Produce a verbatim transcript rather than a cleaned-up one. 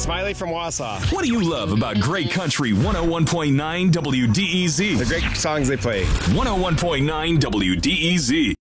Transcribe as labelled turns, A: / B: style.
A: Smiley from Wausau.
B: What do you love about Great Country one oh one point nine W D E Z?
A: The great songs they play.
B: one oh one point nine W D E Z.